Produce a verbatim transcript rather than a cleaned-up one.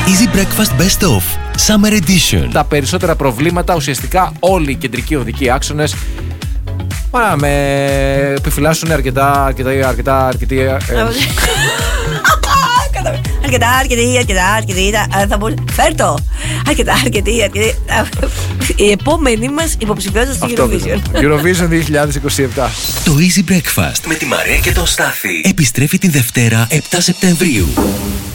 Easy Breakfast Best Of Summer Edition. Τα περισσότερα προβλήματα, ουσιαστικά όλοι οι κεντρικοί οδικοί άξονες, Άρα με επιφυλάσσουν αρκετά, αρκετά, αρκετά, αρκετή... Ε, αρκετά, αρκετή, αρκετά, αρκετή, θα μπορούσε... Φέρ' το! Αρκετά, αρκετή, αρκετή... Η επόμενη μας υποψηφιότητα στο Eurovision. Eurovision είκοσι είκοσι επτά. Το Easy Breakfast με τη Μαρία και τον Στάθη επιστρέφει την Δευτέρα επτά Σεπτεμβρίου.